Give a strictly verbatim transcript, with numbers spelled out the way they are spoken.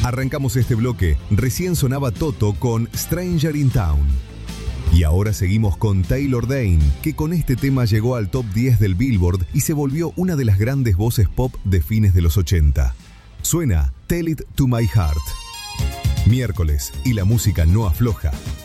Arrancamos este bloque, recién sonaba Toto con Stranger in Town. Y ahora seguimos con Taylor Dayne, que con este tema llegó al top diez del Billboard y se volvió una de las grandes voces pop de fines de los ochenta. Suena Tell It to My Heart. Miércoles y la música no afloja.